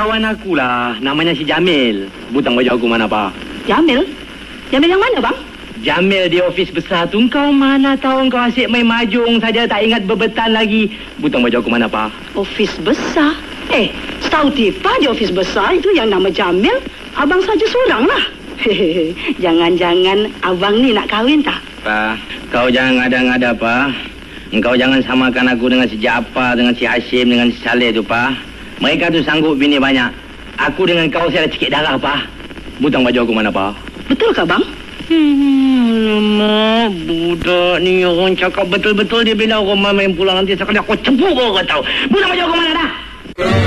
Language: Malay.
kawan aku lah. Namanya si Jamil. Butang baju aku mana, Pak? Jamil? Jamil yang mana, bang? Jamil di ofis besar tu. Kau mana tahu kau asyik main mahjong saja, tak ingat bebetan lagi. Butang baju aku mana, Pak? Ofis besar? Setahu Tifa di ofis besar itu yang nama Jamil, abang saja seorang lah. Jangan-jangan abang ni nak kahwin tak? Pak, kau jangan ngada-ngada, Pak. Engkau jangan samakan aku dengan si Jaafar, dengan si Hashim, dengan si Saleh tu, Pak. Mereka tu sanggup bini banyak. Aku dengan kau saya ada sikit darah, Pak. Butang baju aku mana, Pak? Betul ke, bang? Budak ni orang cakap betul-betul dia bila orang main pulang nanti sekali aku cepuk kau tahu. Butang baju aku mana dah?